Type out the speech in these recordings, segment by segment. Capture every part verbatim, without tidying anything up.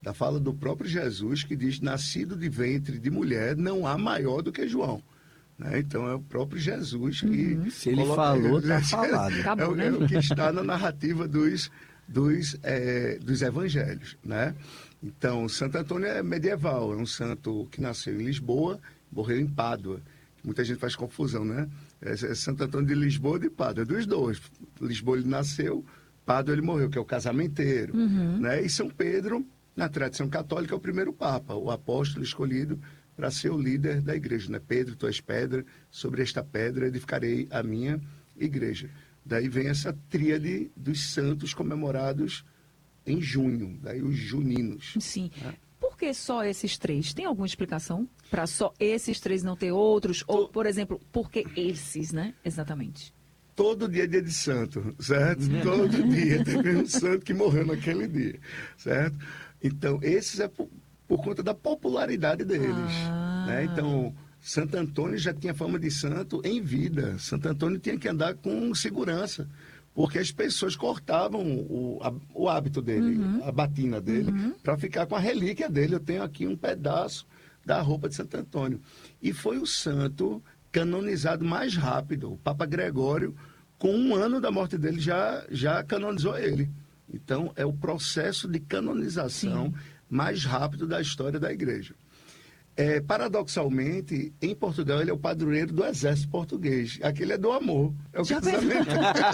da fala do próprio Jesus, que diz, nascido de ventre de mulher, não há maior do que João. Né? Então, é o próprio Jesus que... Uhum. Se ele coloca, falou, está é, falado. Acabou, é, né? é o que está na narrativa dos, dos, é, dos evangelhos. Né? Então, Santo Antônio é medieval, é um santo que nasceu em Lisboa, morreu em Pádua. Muita gente faz confusão, né? É, é Santo Antônio de Lisboa e de Pádua, é dos dois. Lisboa ele nasceu, Pádua ele morreu, que é o casamenteiro. Uhum. Né? E São Pedro, na tradição católica, é o primeiro Papa, o apóstolo escolhido para ser o líder da igreja. Né? Pedro, tu és pedra, sobre esta pedra edificarei a minha igreja. Daí vem essa tríade dos santos comemorados em junho, daí os juninos. Sim. Né? Por que só esses três? Tem alguma explicação para só esses três não ter outros? Ou, por exemplo, por que esses, né? Exatamente. Todo dia é dia de santo, certo? Todo dia teve um santo que morreu naquele dia, certo? Então, esses é por, por conta da popularidade deles. Ah. Né? Então, Santo Antônio já tinha fama de santo em vida. Santo Antônio tinha que andar com segurança, porque as pessoas cortavam o, a, o hábito dele, uhum. a batina dele, uhum. para ficar com a relíquia dele. Eu tenho aqui um pedaço da roupa de Santo Antônio. E foi o santo canonizado mais rápido. O Papa Gregório, com um ano da morte dele, já, já canonizou ele. Então, é o processo de canonização Sim. mais rápido da história da igreja. É, paradoxalmente, em Portugal, ele é o padroeiro do exército português. Aquele é do amor. É o Já casamento.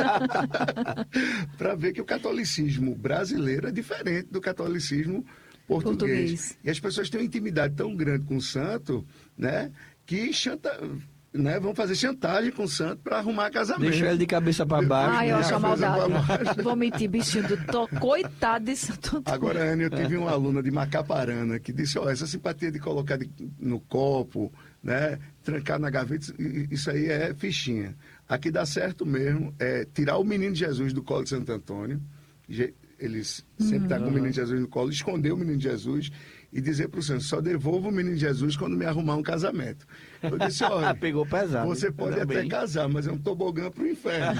Para ver que o catolicismo brasileiro é diferente do catolicismo português. português. E as pessoas têm uma intimidade tão grande com o santo, né, que chanta... Né, vão fazer chantagem com o santo para arrumar casamento. Deixa ele de cabeça para baixo. Ai, eu né? acho a maldade. Vou mentir, bichinho do to... Coitado de Santo Antônio. Agora, Ana, eu tive uma aluna de Macaparana que disse, ó, oh, essa simpatia de colocar de, no copo, né, trancar na gaveta, isso aí é fichinha. Aqui dá certo mesmo, é tirar o menino Jesus do colo de Santo Antônio, eles sempre estão uhum. com o menino Jesus no colo, esconder o menino Jesus e dizer para o santo, só devolvo o menino Jesus quando me arrumar um casamento. Eu disse, olha, pegou pesado. Você pode até bem. casar, mas é um tobogã para o inferno.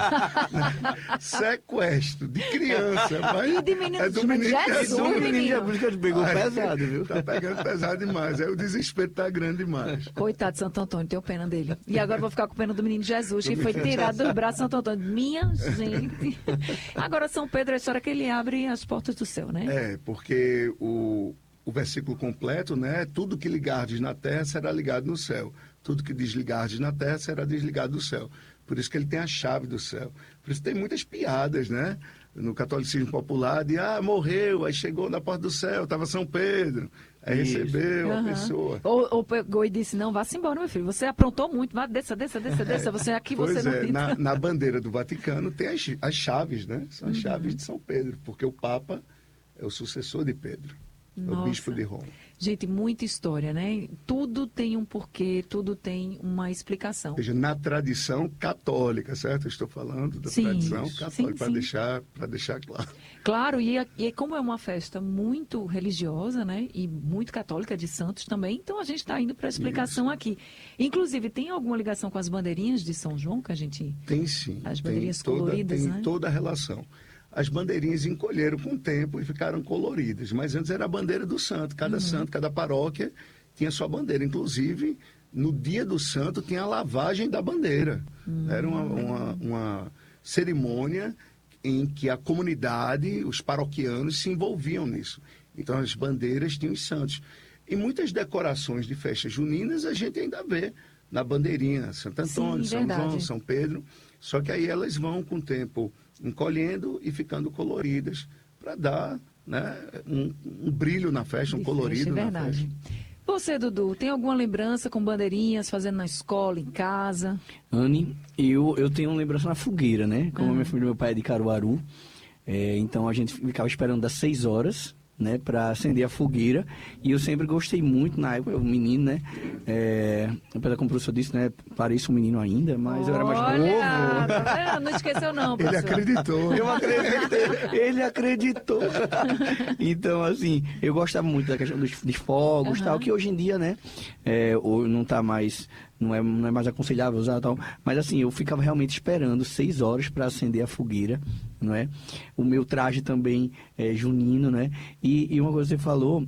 Sequestro de criança, mas e de menino, é do menino Jesus. Do menino Jesus que ele pegou Ai, pesado, viu? Tá pegando pesado demais, aí o desespero tá grande demais. Coitado de Santo Antônio, tenho pena dele. E agora vou ficar com pena do menino Jesus, que foi tirado do braço de Santo Antônio. Minha gente. Agora São Pedro é a história que ele abre as portas do céu, né? É, porque o... O versículo completo, né? Tudo que ligardes na terra será ligado no céu. Tudo que desligardes na terra será desligado do céu. Por isso que ele tem a chave do céu. Por isso tem muitas piadas, né? No catolicismo popular, de, ah, morreu, aí chegou na porta do céu, estava São Pedro, aí isso. recebeu uhum. a pessoa. Ou, ou pegou e disse, não, vá-se embora, meu filho, você aprontou muito, vá, desça, desça, desça, desça, você aqui, pois você é, não... Na, na bandeira do Vaticano tem as, as chaves, né? São as uhum. chaves de São Pedro, porque o Papa é o sucessor de Pedro. Nossa. O bispo de Roma. Gente, muita história, né? Tudo tem um porquê, tudo tem uma explicação. Ou seja, na tradição católica, certo? Eu estou falando da sim, tradição católica, para sim. deixar, para deixar claro. Claro, e, e como é uma festa muito religiosa, né? E muito católica, de santos também, então a gente está indo para a explicação Isso. aqui. Inclusive, tem alguma ligação com as bandeirinhas de São João que a gente... Tem sim. As bandeirinhas tem coloridas, toda, né? Tem toda a relação. As bandeirinhas encolheram com o tempo e ficaram coloridas, mas antes era a bandeira do santo. Cada uhum. santo, cada paróquia tinha sua bandeira. Inclusive, no dia do santo tinha a lavagem da bandeira. Uhum. Era uma, uma, uma cerimônia em que a comunidade, os paroquianos se envolviam nisso. Então as bandeiras tinham os santos. E muitas decorações de festas juninas a gente ainda vê na bandeirinha. Santo Antônio, Sim, São verdade. João, São Pedro. Só que aí elas vão com o tempo encolhendo e ficando coloridas para dar, né, um, um brilho na festa, um de colorido festa, é na verdade. festa. Você, Dudu, tem alguma lembrança com bandeirinhas, fazendo na escola, em casa? Anne, eu, eu tenho uma lembrança na fogueira, né? Como ah. minha família, meu pai é de Caruaru, é, então a gente ficava esperando das seis horas, né, para acender a fogueira, e eu sempre gostei muito, na época, eu menino, né, é, apesar como o professor disse, né, pareço um menino ainda, mas Olha, eu era mais novo. Tá, não esqueceu não, professor. Ele acreditou. Eu acreditei, ele acreditou. Então, assim, eu gostava muito da questão dos, dos fogos, uhum. tal, que hoje em dia, né, é, não tá mais... Não é, não é mais aconselhável usar tal, mas assim, eu ficava realmente esperando seis horas para acender a fogueira, não é? O meu traje também é junino, né? E, e uma coisa que você falou